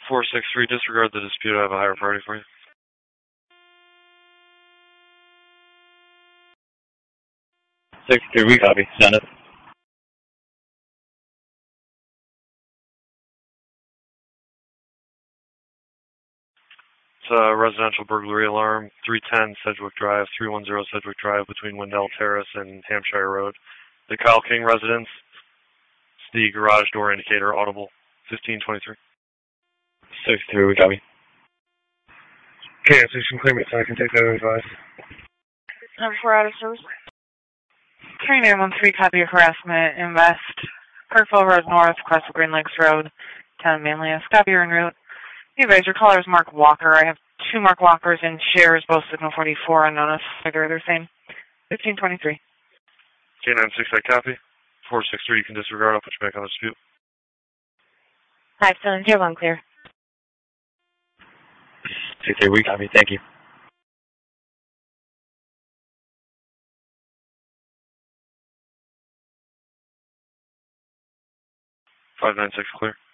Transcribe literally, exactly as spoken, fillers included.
four six three, disregard the dispute. I have a higher priority for you. six three, we copy. Send it. It's a residential burglary alarm, three ten Sedgwick Drive, three one zero Sedgwick Drive between Wendell Terrace and Hampshire Road. The Kyle King residence. It's the garage door indicator, audible, fifteen twenty-three. six three, we copy. Okay, so you can claim it so I can take that advice. Number four out of service. three nine one three, copy of harassment in West Kirkville Road North, across the Green Lakes Road, town of Manlius. Copy, you're en route. The advisor caller is Mark Walker. I have two Mark Walkers in shares, both signal forty-four, unknown as figure. They're same. fifteen twenty-three. K nine six, I copy. four six three, you can disregard. I'll put you back on the dispute. five seven zero one, clear. six three, we copy. Thank you. five nine six, clear.